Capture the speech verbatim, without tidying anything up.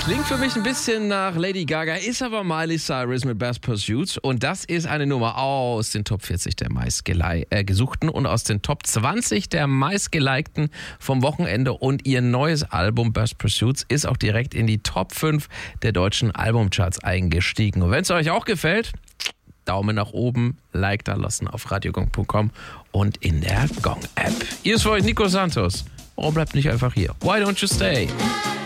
Klingt für mich ein bisschen nach Lady Gaga, ist aber Miley Cyrus mit Best Pursuits. Und das ist eine Nummer aus den Top vierzig der meistgesuchten und aus den Top zwanzig der meistgelikten vom Wochenende. Und ihr neues Album Best Pursuits ist auch direkt in die Top fünf der deutschen Albumcharts eingestiegen. Und wenn es euch auch gefällt, Daumen nach oben, Like da lassen auf radiogong punkt com und in der Gong-App. Hier ist für euch Nico Santos. Warum bleibt nicht einfach hier? Why don't you stay?